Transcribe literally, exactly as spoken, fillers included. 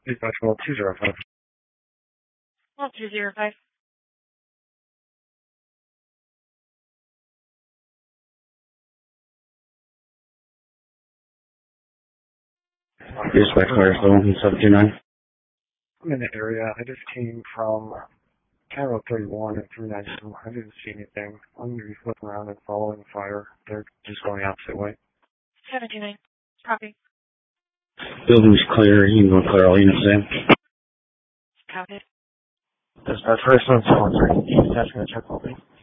Dispatch call two zero five. Well, two zero five. Dispatch Firestone seven two nine. I'm in the area. I just came from Cairo thirty-one and three ninety-two. I didn't see anything. I'm going to be flipping around and following fire. They're just going the opposite way. seven two nine. Copy. Building's clear. You can go clear all units in. Copy. Dispatch Firestone seven three. Attachment check opening.